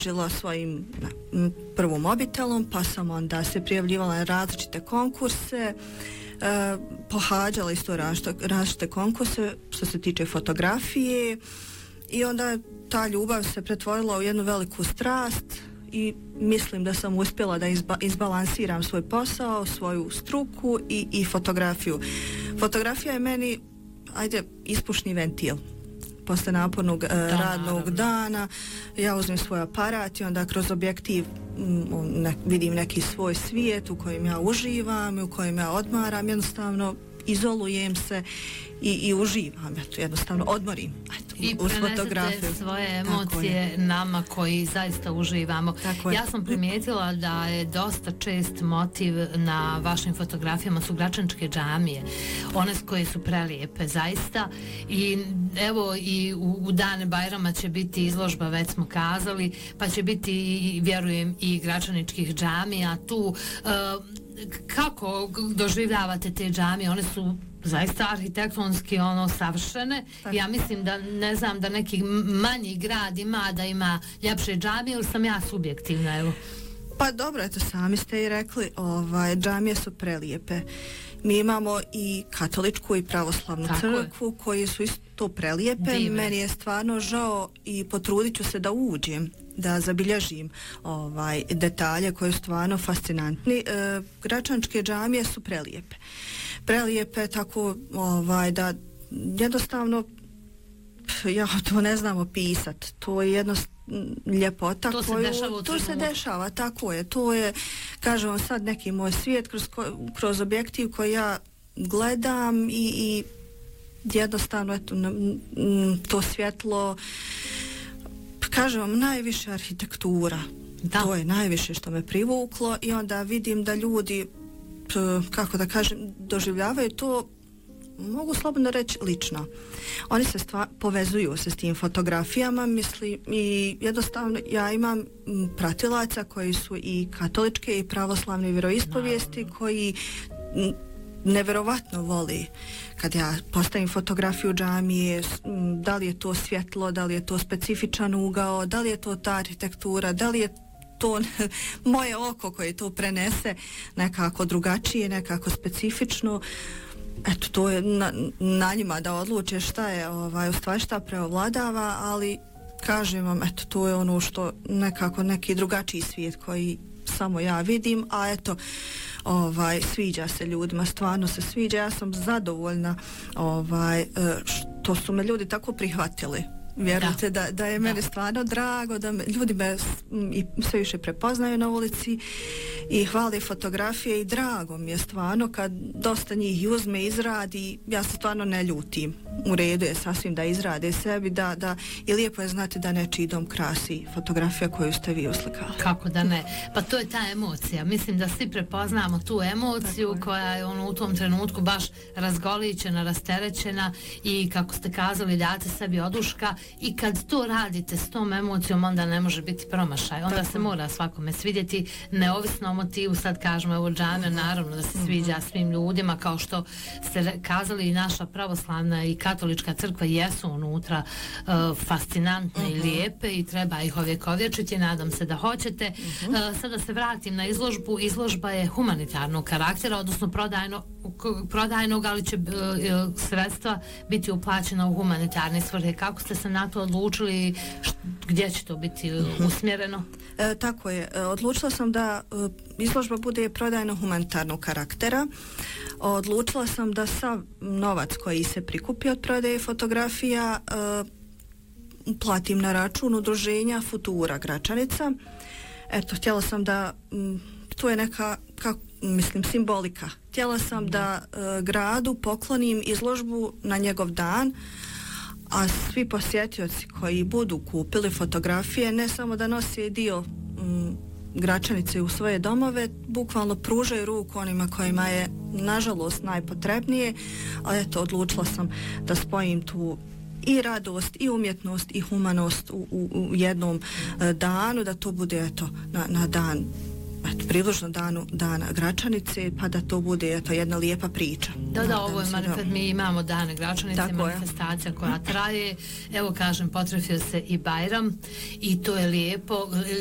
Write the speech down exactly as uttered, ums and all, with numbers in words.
žila svojim prvo mobitelom, pa sam onda se prijavljivala na različite konkurse, e, pohađala isto različite, različite konkurse što se tiče fotografije i onda ta ljubav se pretvorila u jednu veliku strast i mislim da sam uspjela da izba, izbalansiram svoj posao, svoju struku i, i fotografiju. Fotografija je meni, ajde, ispušni ventil. Posle napornog da, radnog naravno. dana ja uzmem svoj aparat i onda kroz objektiv m, ne, vidim neki svoj svijet u kojem ja uživam, u kojem ja odmaram, jednostavno izolujem se i, i uživam, eto, jednostavno odmorim. Eto, i prenesete svoje emocije nama koji zaista uživamo. Ja sam primijetila da je dosta čest motiv na vašim fotografijama su gračaničke džamije, one koje su prelijepe zaista i evo i u, u dane Bajrama će biti izložba, već smo kazali, pa će biti i, vjerujem i gračaničkih džamija tu. Uh, kako doživljavate te džamije? One su zaista arhitektonski ono savršene. Tako. Ja mislim da ne znam da neki manji grad ima da ima ljepše džamije, ili sam ja subjektivna, evo. Pa dobro, eto sami ste i rekli, ovaj, džamije su prelijepe. Mi imamo i katoličku i pravoslavnu Tako crkvu je. koji su isto prelijepe. Divne. Meni je stvarno žao i potrudit ću se da uđem, da zabilježim ovaj, detalje koji su stvarno fascinantni. E, gračaničke džamije su prelijepe. Prelijepe tako ovaj, da jednostavno ja to ne znam opisat. To je jednostavno ljepota to koju, se dešava to se dešava, tako je, to je, kažem vam sad, neki moj svijet kroz, kroz objektiv koji ja gledam i, i jednostavno eto, to svjetlo, kažem vam, najviše arhitektura, da. To je najviše što me privuklo i onda vidim da ljudi, kako da kažem, doživljavaju to, mogu slobodno reći, lično. Oni se stva, povezuju se s tim fotografijama, mislim, i jednostavno ja imam m, pratilaca koji su i katoličke i pravoslavne vjeroispovijesti, koji m, neverovatno voli kad ja postavim fotografiju džamije, m, da li je to svjetlo, da li je to specifičan ugao, da li je to ta arhitektura, da li je to moje oko koje to prenese nekako drugačije, nekako specifično. Eto, to je na, na njima da odluče šta je, ovaj, u stvari šta preovladava, ali kažem vam, eto, to je ono što nekako neki drugačiji svijet koji samo ja vidim, a eto, ovaj, sviđa se ljudima, stvarno se sviđa, ja sam zadovoljna, ovaj, što su me ljudi tako prihvatili. Vjerujte da, da, da je meni stvarno drago, da me, ljudi me i sve više prepoznaju na ulici i hvale fotografije i drago mi je stvarno kad dosta njih uzme, izradi, ja se stvarno ne ljutim. U redu je sasvim da izrade sebi, da, da, i lijepo je znati da nečiji dom krasi fotografija koju ste vi uslikali. Kako da ne? Pa to je ta emocija. Mislim da svi prepoznamo tu emociju koja je ono u tom trenutku baš razgoličena, rasterećena i kako ste kazali, date sebi oduška. I kad to radite s tom emocijom, onda ne može biti promašaj. Onda Tako. se mora svakome svidjeti, neovisno o motivu. Sad kažemo, evo džamija, naravno da se sviđa svim ljudima, kao što ste kazali, i naša pravoslavna i katolička crkva jesu unutra uh, fascinantne uh-huh. i lijepe i treba ih ovjekovječiti, nadam se da hoćete. Uh-huh. Uh, sada se vratim na izložbu. Izložba je humanitarnog karaktera, odnosno prodajno, prodajnog, ali će uh, sredstva biti uplaćena u humanitarne svrhe. Kako ste se na to odlučili, št, gdje će to biti usmjereno? E, tako je, e, odlučila sam da e, izložba bude prodajno humanitarnog karaktera. Odlučila sam da sav novac koji se prikupi od prodaje fotografija e, platim na račun udruženja Futura Gračanica. Eto, htjela sam da m, to je neka, kako, mislim, simbolika. Htjela sam da e, gradu poklonim izložbu na njegov dan, a svi posjetioci koji budu kupili fotografije ne samo da nose dio m, Gračanice u svoje domove, bukvalno pružaju ruku onima kojima je nažalost najpotrebnije, ali eto, odlučila sam da spojim tu i radost, i umjetnost, i humanost u, u, u jednom e, danu, da to bude eto, na, na dan približno danu dana Gračanice, pa da to bude eto, jedna lijepa priča. Da, da, ovo je manifest, mi imamo dane Gračanice, manifestacija koja traje, evo kažem, potrefio se i Bajram i to je lijepo.